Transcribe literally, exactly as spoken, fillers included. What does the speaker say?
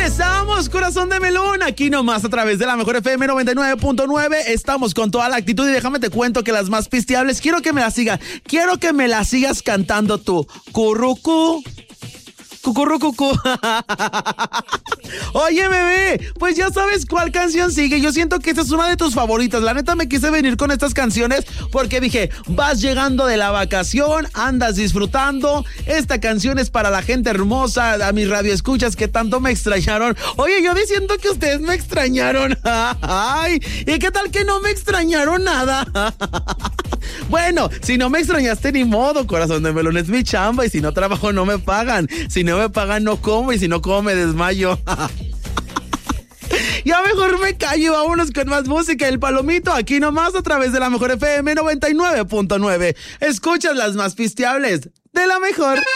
Regresamos, corazón de melón, aquí nomás a través de la mejor F M noventa y nueve punto nueve. Estamos con toda la actitud y déjame te cuento que las más pisteables, quiero que me las sigas, quiero que me las sigas cantando tú. Currucú. Cucurrucucú. Oye, bebé, pues ya sabes cuál canción sigue. Yo siento que esta es una de tus favoritas. La neta me quise venir con estas canciones porque dije, vas llegando de la vacación, andas disfrutando. Esta canción es para la gente hermosa, a mis radioescuchas que tanto me extrañaron. Oye, yo diciendo que ustedes me extrañaron. Ay, ¿y qué tal que no me extrañaron nada? Bueno, si no me extrañaste ni modo, corazón de melón, es mi chamba y si no trabajo no me pagan. Si no me pagan no como y si no como me desmayo. Ya mejor me callo y vámonos con más música. El Palomito, aquí nomás a través de la mejor F M noventa y nueve punto nueve. Escuchas las más pisteables de la mejor.